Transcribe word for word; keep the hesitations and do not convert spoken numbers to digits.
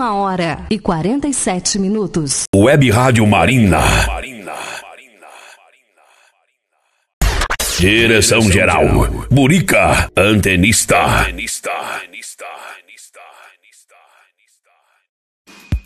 Uma hora e quarenta e sete minutos. Web Rádio Marina. Direção geral, Burica, antenista.